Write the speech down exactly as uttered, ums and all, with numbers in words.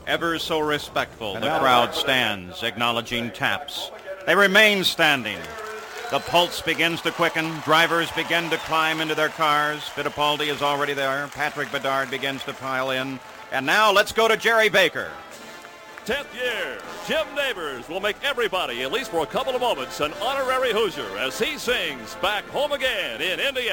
Ever so respectful, the crowd stands, acknowledging taps. They remain standing. The pulse begins to quicken. Drivers begin to climb into their cars. Fittipaldi is already there. Patrick Bedard begins to pile in. And now let's go to Jerry Baker. tenth year, Jim Neighbors will make everybody, at least for a couple of moments, an honorary Hoosier as he sings Back Home Again in Indiana.